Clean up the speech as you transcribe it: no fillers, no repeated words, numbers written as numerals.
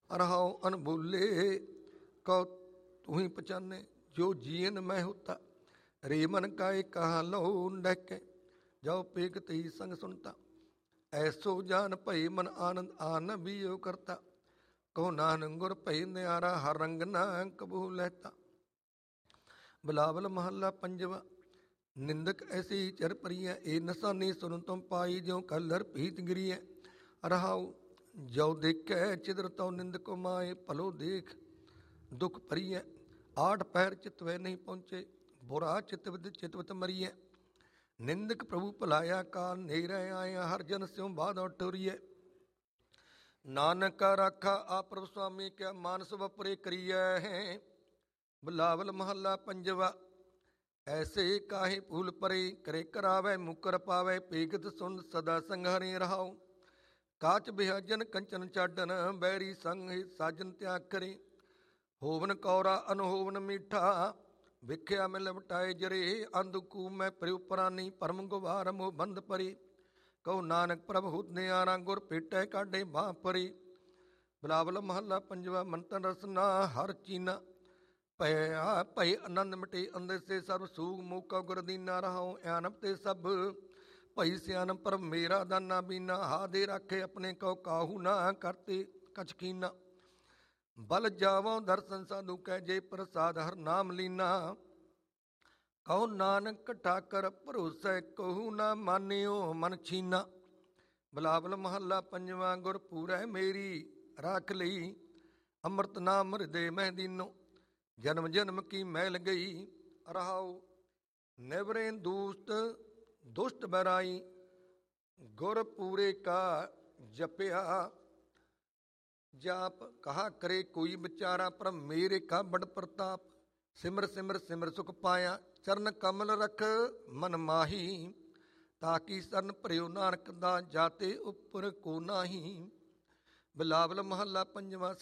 रहाओ अनबोले कौ तू ही पहचाने, जो जीन मैं होता रे मन काए कहा लो डहके, जाओ पेग तई संग सुनता, ऐसो जान भई मन आनंद आन बियो करता, कहो नानक गुर भई न्यारा हर रंग ना कबू लहता। बिलावल महला पंजवा। निंदक ऐसी चर परिय, ए नसानी सुन तुम पाई, ज्यों कलर पीत गिरिय। रहाओ जो देखे चिदर तो निंदक माए, भलो देख दुख परिय। आठ पैर चितवे नहीं पहुँचे, बुरा चितविद चितवत मरिय। निंदक प्रभु भलाया का नेरे आया, हर जन स्यों बाद टुरिय। नानक राखा आप प्रभु स्वामी, क्या मानस वपरे करिय है। बिलावल महला पंजवा। ऐसे काहे फूल परे, करे करावे मुकर पावे, पेगत सुन सदा संघरे रहाओ। काच बिहाजन कंचन चाडन, बैरी संग साजन त्याग करे। होवन कौरा अनहोवन मीठा, विख्या में लपटाए जरे। अंधकू मैं प्रयु प्रानी, परम गुवार मोह बंद परी। कहो नानक प्रभ हुत नियारा, गुर पेटै काढे बाह परी। बिलावल महला पंजवा। मंतन रसना हर चीना, भया भय आनंद मिटे अंदर से, सर्व सूग मौका गुर दीना। रहाओ आनप ते सब भई सियान, पर मेरा दाना बीना। हा दे राखे अपने को, काहू ना करते कछ कीना। बल जावो दर्शन साधु कह, जे प्रसाद हर नाम लीना। कहो नानक ठाकर भरोसे, कहू ना मानियो मन छीना। बिलावल महला पंजवा। गुर पूरै मेरी राख लई, अमृत नाम हृदय मह दीनो। जन्म जन्म की मैल गई, रहाओ निवरे दूस्त दुष्ट बराई। गुर पूरे का जपया, जाप कहा करे कोई बिचारा। पर मेरे का बड़ प्रताप, सिमर सिमर सिमर सुख पाया। चरण कमल रख मन माही, ताकि सरन भरियो नानक दा, जाते उपर को नाही। बिलावल महला पंजवा।